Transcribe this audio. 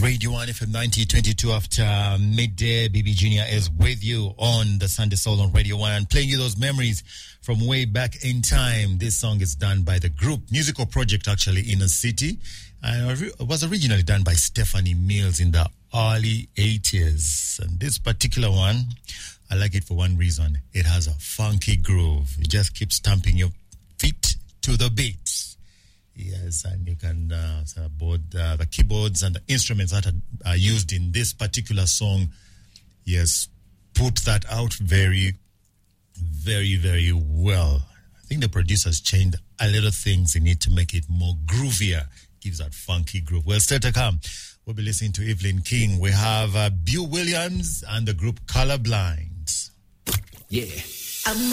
Radio 1 FM 9022 after midday. BB Junior is with you on the Sunday Soul on Radio 1, playing you those memories from way back in time. This song is done by the group Musical Project, actually, Inner City. And it was originally done by Stephanie Mills in the early 80s. And this particular one, I like it for one reason. It has a funky groove. You just keep stamping your feet to the beat. Yes, and you can both the keyboards and the instruments that are used in this particular song, yes, put that out very, very, very well. I think the producers changed a little things in it to make it more groovier. Gives that funky groove. Well, still to come, we'll be listening to Evelyn King. We have Beau Williams and the group Colorblind. Yeah.